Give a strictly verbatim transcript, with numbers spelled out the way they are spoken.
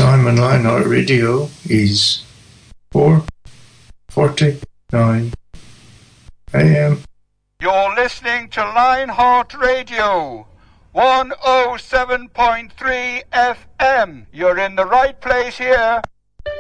time on Lionheart Radio is four forty-nine a m. You're listening to Lionheart Radio, one oh seven point three F M. You're in the right place here.